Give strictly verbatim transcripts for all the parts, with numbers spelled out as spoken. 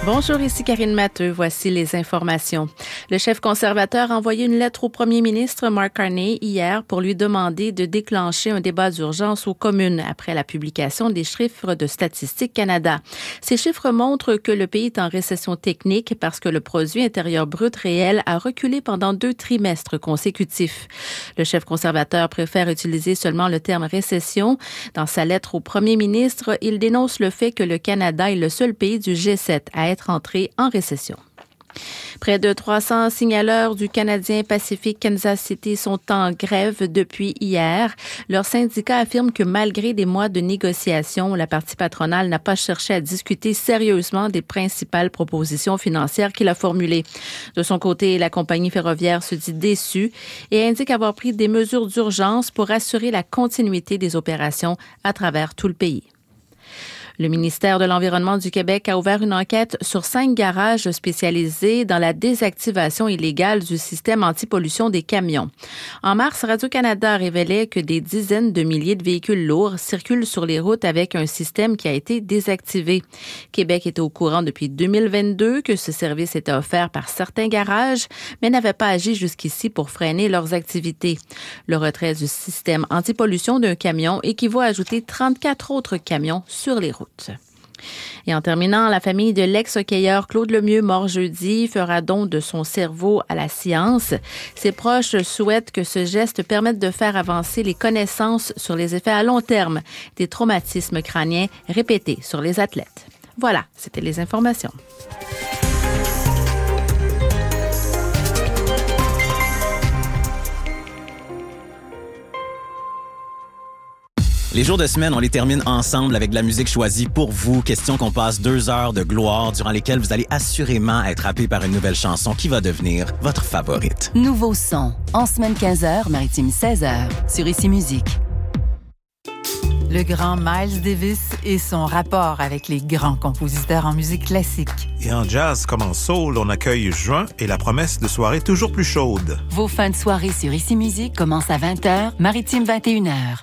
Bonjour, ici Karine Matteux. Voici les informations. Le chef conservateur a envoyé une lettre au premier ministre Mark Carney hier pour lui demander de déclencher un débat d'urgence aux communes après la publication des chiffres de Statistique Canada. Ces chiffres montrent que le pays est en récession technique parce que le produit intérieur brut réel a reculé pendant deux trimestres consécutifs. Le chef conservateur préfère utiliser seulement le terme récession. Dans sa lettre au premier ministre, il dénonce le fait que le Canada est le seul pays du G sept à être entré en récession. Près de trois cents signaleurs du Canadien Pacific Kansas City sont en grève depuis hier. Leur syndicat affirme que malgré des mois de négociations, la partie patronale n'a pas cherché à discuter sérieusement des principales propositions financières qu'il a formulées. De son côté, la compagnie ferroviaire se dit déçue et indique avoir pris des mesures d'urgence pour assurer la continuité des opérations à travers tout le pays. Le ministère de l'Environnement du Québec a ouvert une enquête sur cinq garages spécialisés dans la désactivation illégale du système antipollution des camions. En mars, Radio-Canada révélait que des dizaines de milliers de véhicules lourds circulent sur les routes avec un système qui a été désactivé. Québec était au courant depuis deux mille vingt-deux que ce service était offert par certains garages, mais n'avait pas agi jusqu'ici pour freiner leurs activités. Le retrait du système antipollution d'un camion équivaut à ajouter trente-quatre autres camions sur les routes. Et en terminant, la famille de l'ex-hockeyeur Claude Lemieux, mort jeudi, fera don de son cerveau à la science. Ses proches souhaitent que ce geste permette de faire avancer les connaissances sur les effets à long terme des traumatismes crâniens répétés sur les athlètes. Voilà, c'était les informations. Les jours de semaine, on les termine ensemble avec de la musique choisie pour vous. Question qu'on passe deux heures de gloire durant lesquelles vous allez assurément être happé par une nouvelle chanson qui va devenir votre favorite. Nouveau son, en semaine quinze heures, maritime seize heures, sur Ici Musique. Le grand Miles Davis et son rapport avec les grands compositeurs en musique classique. Et en jazz comme en soul, on accueille juin et la promesse de soirées toujours plus chaudes. Vos fins de soirée sur Ici Musique commencent à vingt heures, maritime vingt et une heures.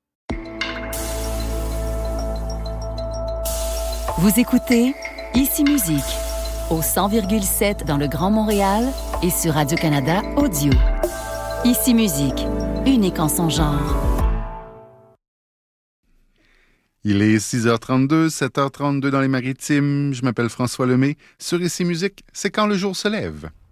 Vous écoutez Ici Musique au cent virgule sept dans le Grand Montréal et sur Radio-Canada Audio. Ici Musique, unique en son genre. Il est six heures trente-deux, sept heures trente-deux dans les Maritimes. Je m'appelle François Lemay. Sur Ici Musique, c'est quand le jour se lève.